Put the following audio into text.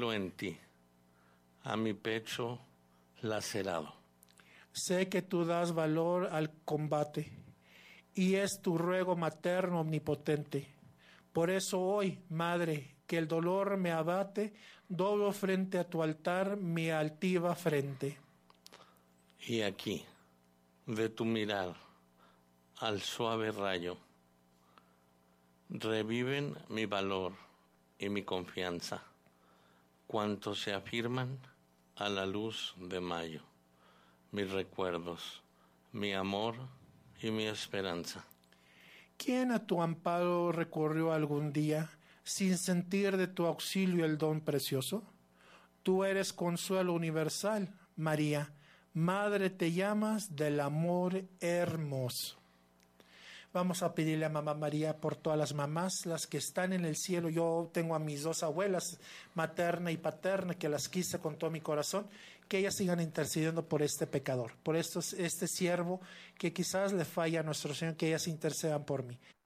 consuelo en ti, a mi pecho lacerado. Sé que tú das valor al combate, y es tu ruego materno omnipotente. Por eso hoy, Madre, que el dolor me abate, doblo frente a tu altar mi altiva frente. Y aquí, de tu mirar, al suave rayo, reviven mi valor y mi confianza, cuantos se afirman a la luz de mayo, mis recuerdos, mi amor y mi esperanza. ¿Quién a tu amparo recurrió algún día, sin sentir de tu auxilio el don precioso? Tú eres consuelo universal, María, Madre te llamas del amor hermoso. Vamos a pedirle a Mamá María por todas las mamás, las que están en el cielo. Yo tengo a mis dos abuelas, materna y paterna, que las quise con todo mi corazón, que ellas sigan intercediendo por este pecador, por este siervo que quizás le falla a nuestro Señor, que ellas intercedan por mí.